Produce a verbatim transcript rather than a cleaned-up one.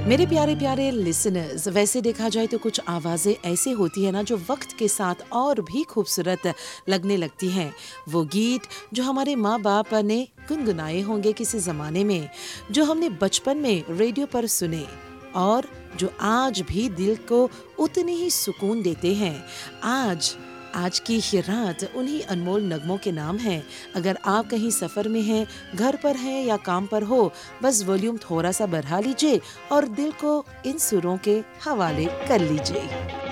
मेरे प्यारे प्यारे लिसनर्स, वैसे देखा जाए तो कुछ आवाज़ें ऐसे होती है ना जो वक्त के साथ और भी खूबसूरत लगने लगती हैं। वो गीत जो हमारे माँ बाप ने गुनगुनाए होंगे किसी ज़माने में, जो हमने बचपन में रेडियो पर सुने और जो आज भी दिल को उतने ही सुकून देते हैं। आज आज की ही रात उन्हीं अनमोल नगमों के नाम है। अगर आप कहीं सफ़र में हैं, घर पर हैं या काम पर हो, बस वॉल्यूम थोड़ा सा बढ़ा लीजिए और दिल को इन सुरों के हवाले कर लीजिए।